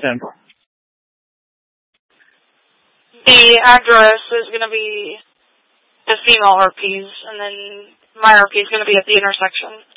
Tim? The address is going to be the female RPs, and then my RP is going to be at the intersection.